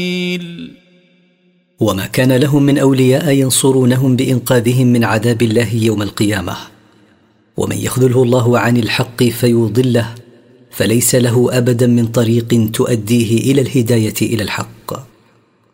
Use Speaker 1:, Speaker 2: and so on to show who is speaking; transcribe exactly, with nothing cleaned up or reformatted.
Speaker 1: وما كان لهم من أولياء ينصرونهم بإنقاذهم من عذاب الله يوم القيامة. ومن يخذله الله عن الحق فيضله فليس له أبدا من طريق تؤديه إلى الهداية إلى الحق.